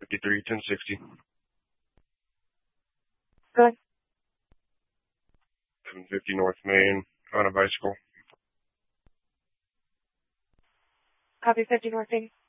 531060. Go ahead. 750 North Main on a bicycle. Copy 50 North Main.